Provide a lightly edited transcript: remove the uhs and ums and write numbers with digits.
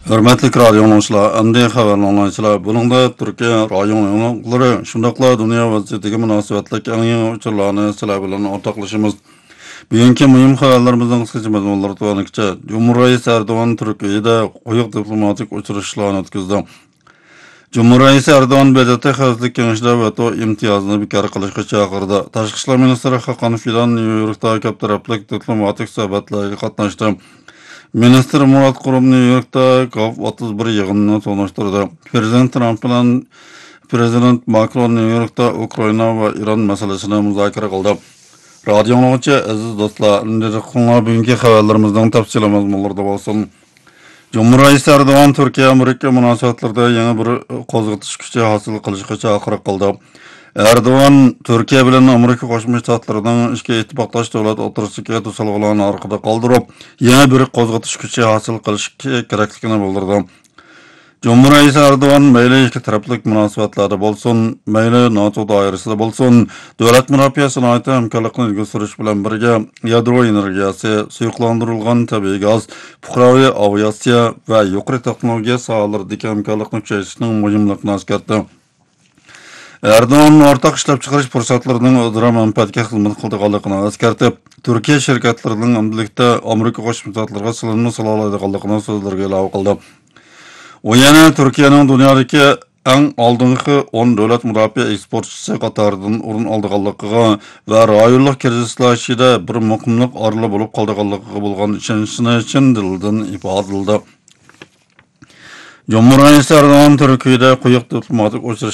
Hürmetli radio anonslar, andi xabar anonslar. Buningda Türkiye rayon anonsları, şundaqla dünya vaziyetiga munosabatlik eng uçurlarni sizlar bilan o'rtoqlashimiz. Bugungi muhim xabarlarimizning qisqacha mazmunlari to'g'rilikcha Cumhurbaşkanı Erdoğan Turkiyada qo'yiq diplomatik uchrashuvlarni o'tkazdi. Cumhurbaşkanı Erdoğan BDT xavfsizlik kengashida veto imtiyozini bekor qilishga chaqirdi. Tashqi ishlar ministri Hakan Fidan Nyu-Yorkda ko'p tarafli diplomatik suhbatlarga qatnashdi. Minister Murat Kurum New York'ta COP31 yığınını tonuşturdu. Prezident Macron New York'ta Ukrayna ve İran meselesini müzakere kıldı. Radyonoğucu aziz dostlar, bugünkü haberlerimizden tafsilamız mollarda bolsun. Cumhurbaşkanı Erdoğan Türkiye-Amerika münasebetlerinde yeni bir qo'zg'atish kuchi hosil qilishga chaqiriq qildi. Erdoğan Türkiye bilen Amerika Qo'shma Shtatlarining ichki ittifoqdosh davlat o'tirishga to'silg'ularni orqada qoldirib, yana bir qo'zg'atish kuchi hosil qilish kerakligini bildirdi. Cumhurbaşkanı Erdoğan mayli ikki taraflik munosabatlarda bo'lsin, mayli NATO doirasida bo'lsin, davlat mudofaa sanoati hamkorlikni ilgari surish bilan birga yadro energiyasi, suyuqlantirilgan tabiiy gaz, fuqaroviy aviatsiya va yuqori texnologiya sohalaridagi hamkorlikni kuchaytirishning muhimligini eskartdi. Erdoğan ortak ishlab chiqarish fursatlarining o'zaro manfaatga xizmat qiladiganligini eskartib, Turkiya shirkatlarining endilikda Amerika Qo'shma Shtatlariga silinma sololadiganligini so'zlarga ilova qildi. O yana Turkiyaning dunyodagi eng oldingi 10 davlat mudofaa eksportchisi qatoridan o'rin olganligiga va rayonlik krizislar ichida bir muqimlik orli bo'lib qolganligiga bo'lgan ishonchini chin dildan ifodaladi. Cumhurbaşkanı Erdoğan Türkiye'de qo'yiq diplomatik uchrashuvlar